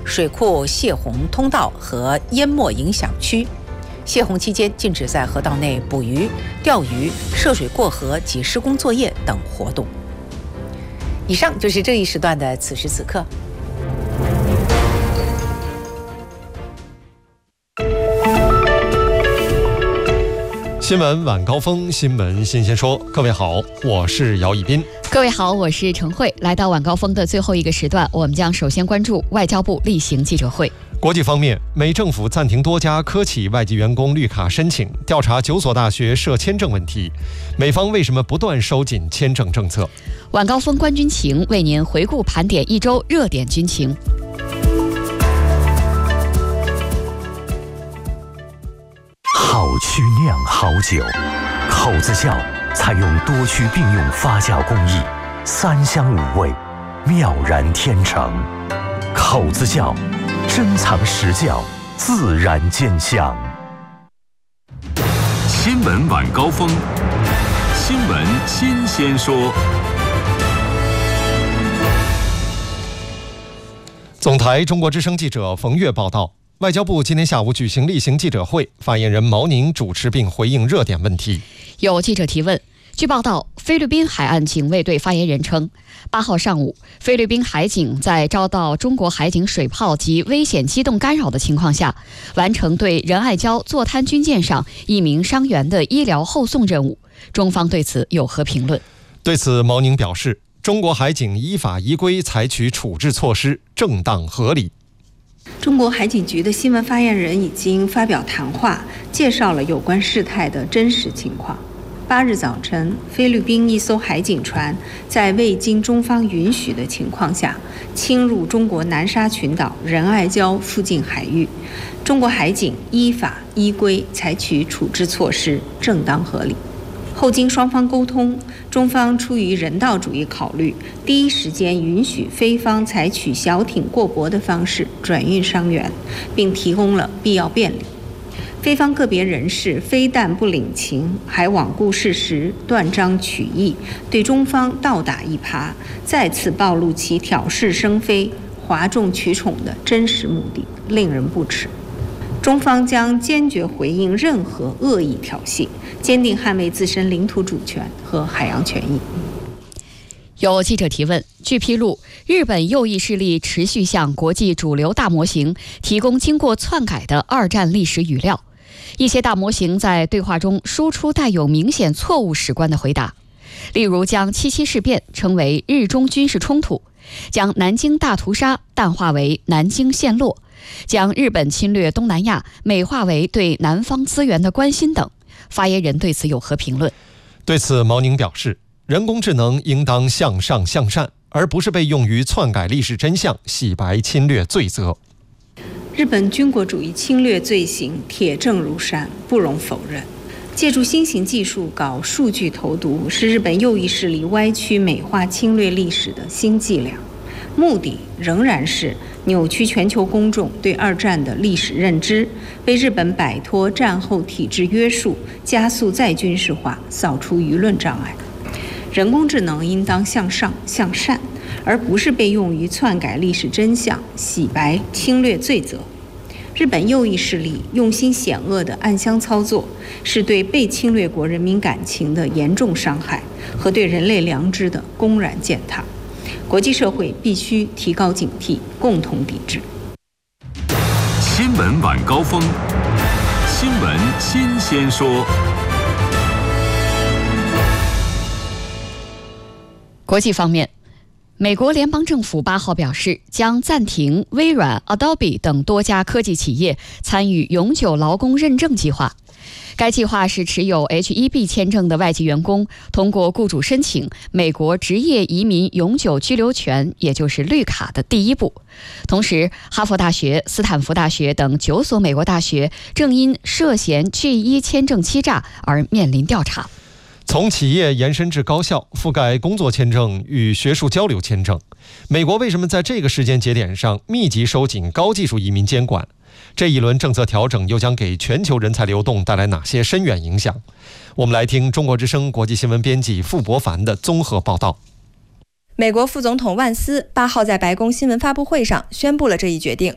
水库泄洪通道和淹没影响区。泄洪期间禁止在河道内捕鱼、钓鱼、涉水过河及施工作业等活动。以上就是这一时段的此时此刻。 新闻晚高峰，新闻新鲜说。各位好，我是姚以斌。 各位好，我是陈慧。来到晚高峰的最后一个时段，我们将首先关注外交部例行记者会。 国际方面，美政府暂停多家科企外籍员工绿卡申请，调查9所大学设签证问题。美方为什么不断收紧签证政策？ 晚高峰观军情，为您回顾盘点一周热点军情。 好曲酿好酒，口子窖采用多区并用发酵工艺，3香5味，妙然天成。口子窖珍藏实窖，自然见香。 新闻晚高峰，新闻新鲜说。 总台中国之声记者冯月报道，外交部今天下午举行例行记者会，发言人毛宁主持并回应热点问题。 有记者提问，据报道，菲律宾海岸警卫队发言人称，8号上午，菲律宾海警在遭到中国海警水炮及危险机动干扰的情况下，完成对仁爱礁坐滩军舰上1名伤员的医疗后送任务。中方对此有何评论？ 对此，毛宁表示，中国海警依法依规采取处置措施，正当合理。 中国海警局的新闻发言人已经发表谈话，介绍了有关事态的真实情况。8日早晨，菲律宾一艘海警船在未经中方允许的情况下，侵入中国南沙群岛仁爱礁附近海域。中国海警依法依规采取处置措施，正当合理。后经双方沟通，中方出于人道主义考虑，第一时间允许菲方采取小艇过驳的方式转运伤员，并提供了必要便利。菲方个别人士非但不领情，还罔顾事实，断章取义，对中方倒打一耙，再次暴露其挑事生非、哗众取宠的真实目的，令人不齿。中方将坚决回应任何恶意挑衅，坚定捍卫自身领土主权和海洋权益。 有记者提问，据披露，日本右翼势力持续向国际主流大模型提供经过篡改的2战历史语料。一些大模型在对话中输出带有明显错误史观的回答，例如将7.7事变称为日中军事冲突，将南京大屠杀淡化为南京陷落，将日本侵略东南亚美化为对南方资源的关心等。发言人对此有何评论？ 对此，毛宁表示，人工智能应当向上向善，而不是被用于篡改历史真相、洗白侵略罪责。 日本军国主义侵略罪行铁证如山，不容否认。借助新型技术搞数据投毒，是日本右翼势力歪曲美化侵略历史的新伎俩，目的仍然是扭曲全球公众对2战的历史认知，为日本摆脱战后体制约束、加速再军事化扫除舆论障碍。人工智能应当向上向善，而不是被用于篡改历史真相、洗白侵略罪责。日本右翼势力用心险恶的暗箱操作，是对被侵略国人民感情的严重伤害和对人类良知的公然践踏。国际社会必须提高警惕，共同抵制。 新闻晚高峰，新闻新鲜说。 国际方面，美国联邦政府8号表示，将暂停微软、Adobe 等多家科技企业参与永久劳工认证计划。该计划是持有 H-1B 签证的外籍员工通过雇主申请美国职业移民永久居留权，也就是绿卡的第一步。同时，哈佛大学、斯坦福大学等9所美国大学正因涉嫌 G1 签证欺诈而面临调查。 从企业延伸至高校，覆盖工作签证与学术交流签证。美国为什么在这个时间节点上密集收紧高技术移民监管？这一轮政策调整又将给全球人才流动带来哪些深远影响？我们来听中国之声国际新闻编辑傅博凡的综合报道。 美国副总统万斯8号在白宫新闻发布会上宣布了这一决定，